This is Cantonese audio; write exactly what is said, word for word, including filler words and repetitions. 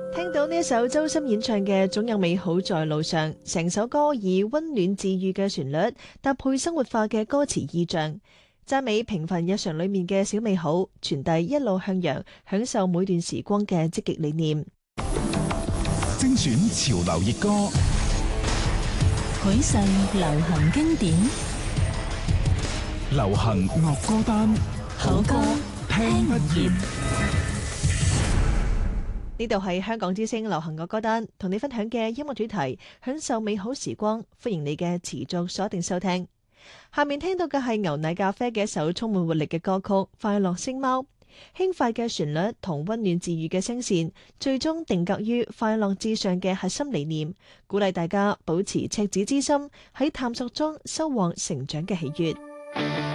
聽到呢一首周深演唱嘅《總有美好在路上》，成首歌以溫暖治愈嘅旋律搭配生活化嘅歌詞意象，讚美平凡日常裏面嘅小美好，傳遞一路向陽、享受每段時光嘅積極理念。 精選潮流熱歌， 許世流行經典， 流行樂歌單， 好歌聽不厭。 呢度係香港之聲流行樂歌單，同你分享嘅音樂主題，享受美好時光，歡迎你嘅持續鎖定收聽。下面聽到嘅係牛奶咖啡嘅一首充滿活力嘅歌曲《快樂星貓》，輕快嘅旋律同溫暖治愈嘅聲線，最終定格於快樂至上嘅核心理念，鼓勵大家保持赤子之心，喺探索中收穫成長嘅喜悅。